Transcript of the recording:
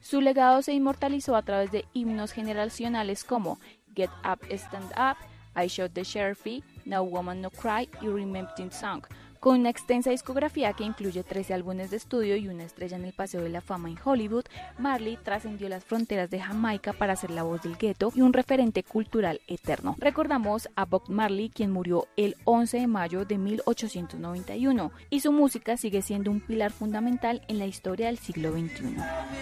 Su legado se inmortalizó a través de himnos generacionales como Get Up, Stand Up, I Shot the Sheriff, No Woman No Cry y Remembered Song. Con una extensa discografía que incluye 13 álbumes de estudio y una estrella en el Paseo de la Fama en Hollywood, Marley trascendió las fronteras de Jamaica para ser la voz del gueto y un referente cultural eterno. Recordamos a Bob Marley, quien murió el 11 de mayo de 1891, y su música sigue siendo un pilar fundamental en la historia del siglo XXI.